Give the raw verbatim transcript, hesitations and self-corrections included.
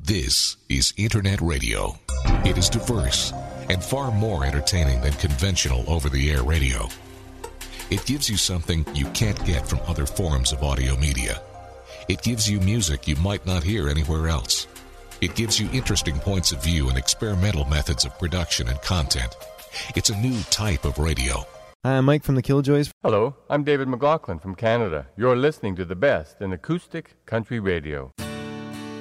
This is Internet radio. It is diverse and far more entertaining than conventional over-the-air radio. It gives you something you can't get from other forms of audio media. It gives you music you might not hear anywhere else. It gives you interesting points of view and experimental methods of production and content. It's a new type of radio. Hi, I'm Mike from the Killjoys. Hello, I'm David McLaughlin from Canada. You're listening to the best in acoustic country radio.